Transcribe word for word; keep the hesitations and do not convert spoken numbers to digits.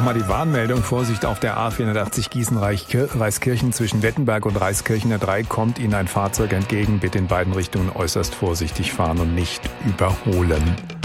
nochmal die Warnmeldung. Vorsicht auf der A vierhundertachtzig Gießen-Reiskirchen zwischen Wettenberg und Reiskirchener drei kommt Ihnen ein Fahrzeug entgegen. Bitte in beiden Richtungen äußerst vorsichtig fahren und nicht überholen.